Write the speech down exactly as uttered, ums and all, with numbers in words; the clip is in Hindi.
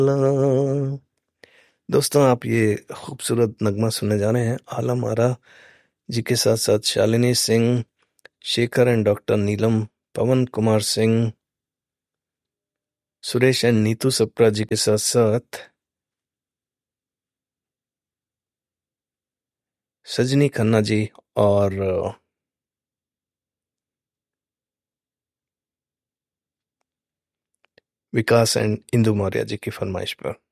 दोस्तों, आप ये खूबसूरत नगमा सुनने जा रहे हैं आलम आरा जी के साथ साथ Shalini Singh, Shekhar and doctor Neelam, Pawan Kumar Singh, Suresh and Neetu Sapra जी के साथ साथ सजनी खन्ना जी और विकास एंड इंदु मौर्य जी की फरमाइश पर।